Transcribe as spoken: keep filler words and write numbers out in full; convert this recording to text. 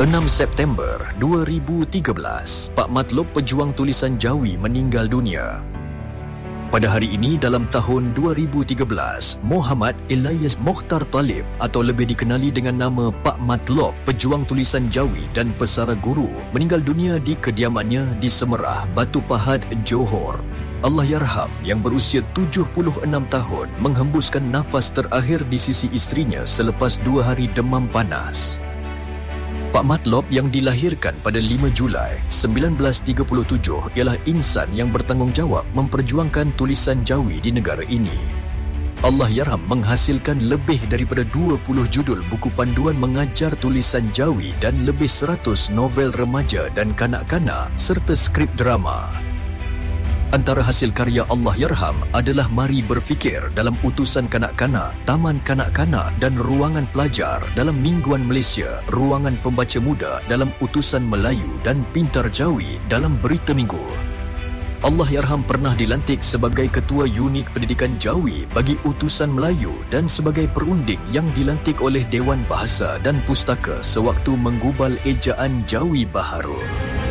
enam September dua ribu tiga belas, Pak Matlub pejuang tulisan Jawi meninggal dunia. Pada hari ini dalam tahun dua ribu tiga belas, Muhammad Elias Mokhtar Talib atau lebih dikenali dengan nama Pak Matlub, pejuang tulisan Jawi dan pesara guru, meninggal dunia di kediamannya di Semerah, Batu Pahat, Johor. Allahyarham yang berusia tujuh puluh enam tahun menghembuskan nafas terakhir di sisi isterinya selepas dua hari demam panas. Pak Matlub yang dilahirkan pada lima Julai sembilan belas tiga puluh tujuh ialah insan yang bertanggungjawab memperjuangkan tulisan Jawi di negara ini. Allahyarham menghasilkan lebih daripada dua puluh judul buku panduan mengajar tulisan Jawi dan lebih seratus novel remaja dan kanak-kanak serta skrip drama. Antara hasil karya Allahyarham adalah Mari Berfikir dalam Utusan Kanak-Kanak, Taman Kanak-Kanak dan Ruangan Pelajar dalam Mingguan Malaysia, Ruangan Pembaca Muda dalam Utusan Melayu dan Pintar Jawi dalam Berita Minggu. Allahyarham pernah dilantik sebagai Ketua Unit Pendidikan Jawi bagi Utusan Melayu dan sebagai perunding yang dilantik oleh Dewan Bahasa dan Pustaka sewaktu menggubal ejaan Jawi Baharu.